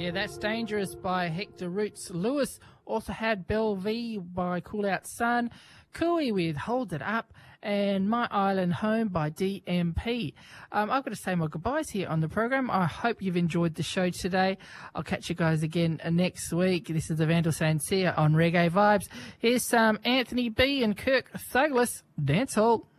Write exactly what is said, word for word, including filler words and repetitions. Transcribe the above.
Yeah, that's Dangerous by Hector Roots. Lewis also had Belle V by Cool Out Sun, Cooey with Hold It Up, and My Island Home by D M P. Um, I've got to say my goodbyes here on the program. I hope you've enjoyed the show today. I'll catch you guys again next week. This is Evander Sancerre on Reggae Vibes. Here's some Anthony B and Kirk Douglas, Dance Hall.